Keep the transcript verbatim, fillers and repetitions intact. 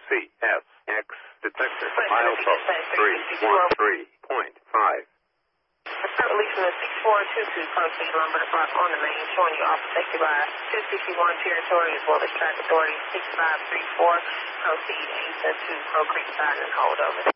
C S X detector. Milepost three one three point five. Release from the six four two two proceed lumber to block on the main, showing you off safety by two sixty-one territory as well as track authority six five three four. Proceed eight to two Crow Creek side and hold over.